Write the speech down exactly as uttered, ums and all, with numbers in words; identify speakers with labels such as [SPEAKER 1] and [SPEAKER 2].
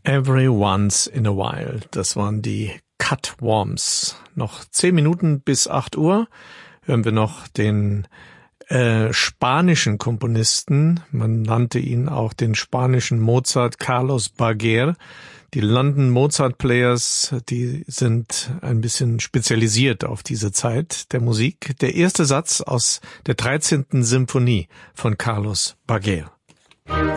[SPEAKER 1] Every once in a while. Das waren die Cutworms. Noch zehn Minuten bis acht Uhr hören wir noch den äh, spanischen Komponisten. Man nannte ihn auch den spanischen Mozart, Carlos Barguer. Die London Mozart Players, die sind ein bisschen spezialisiert auf diese Zeit der Musik. Der erste Satz aus der dreizehnten Symphonie von Carlos Barguer.